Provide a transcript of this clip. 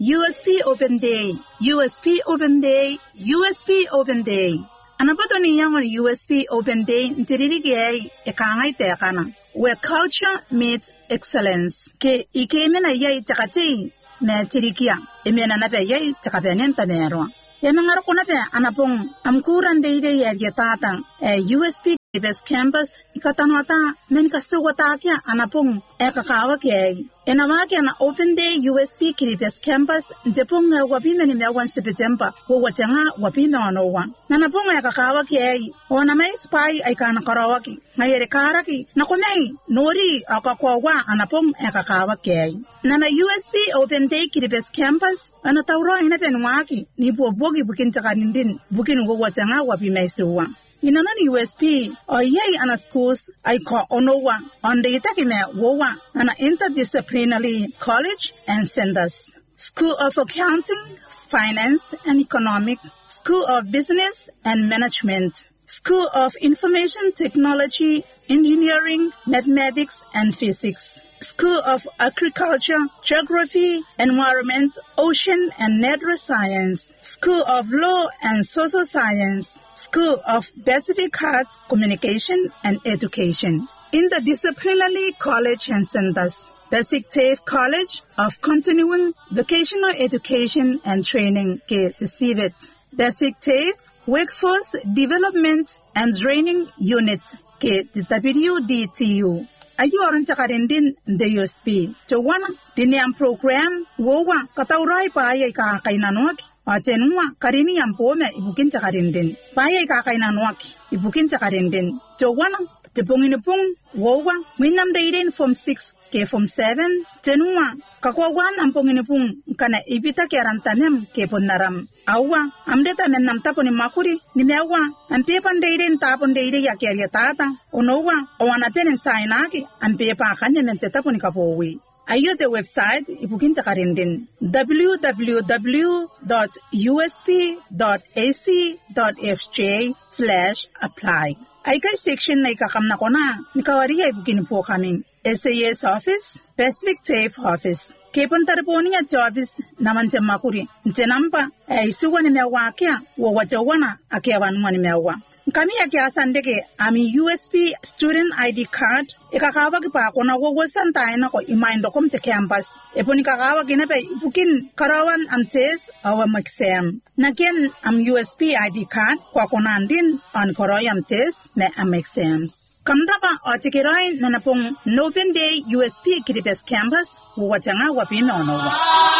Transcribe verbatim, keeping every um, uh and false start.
U S P Open Day, U S P Open Day, U S P Open Day. Anapato niyang U S P Open Day ntiririgay ekangay tekana. Where culture meets excellence. Ke ikemena yay takati me tirikia. Emena nape yay takapenenta mero. Yamangaro kunape anapong amkuran deide yatata U S P Best Campus ikatanwata menkasuwata kya anapong ekakawa kya. Enawaki na Open Day U S P Best Campus depong wapime ni mewan September wo watanga wapime wanowa. Nanapong ekakawa kya wana may spy ay kanakarawaki. Ngayere karaki nakumay nori akakwawa anapong ekakawa kya. Nana U S P Open Day Best Campus anatawro inapenwaki ni bobogi bukin takanindin bukin wo watanga wapime suwa. Inanan U S P o yay ana schools ay ko onowa on the itakime wowa ana interdisciplinary college and centers. School of Accounting, Finance and Economic, School of Business and Management, School of Information Technology, Engineering, Mathematics and Physics, School of Agriculture, Geography, Environment, Ocean and Natural Science, School of Law and Social Science, School of Pacific Arts, Communication and Education. In the Disciplinary College and Centers, Basic TAFE College of Continuing Vocational Education and Training, ke receive it. Basic TAFE Workforce Development and Training Unit, ke W D T U. Ayu orang cakarindin the U S P. Cawana diniam program wowa kataurai pa ay kakainanuaki. Atenwa karini yampome ibukin cakarindin. Pa ay kakaiнаnuaki ibukin cakarindin. Cawana tepungin-pung wowa minam dairin from six ke from seven. Tenwa kakwawan ampungin-pung kana ibita ke rantamem ke ponaram. Awa amdeta menam tapo ni makuri ni mewa ampepan dairin tapon dairi ya keria tata. Onowa owana penen sainaki ampepa kanya mente tapo ni kapowi. Ayo the website ibukin takarindin w w w dot u s p dot a c dot f j slash apply. Ay kay section na ikakam na ko na nikawari ay ibukin po kaming S A S office, Pacific TAFE office. Kepon tarpo niya office naman te makuri. Nte nampa ay suwa ni mewa kya wawajawana akiawan mo ni mewa. Kami akiasan deke ami U S P student I D card ikakawag pa ako na wawasan tayo na ko imind kom te campus. Epo ni kakawag na pa ipukin karawan am test awa exam. Nagyan am U S P I D card kwa konandin on koroyam test me am exams. Kamrapa o tikiroy na napong Open Day U S P Best Campus watanga wapin onowa.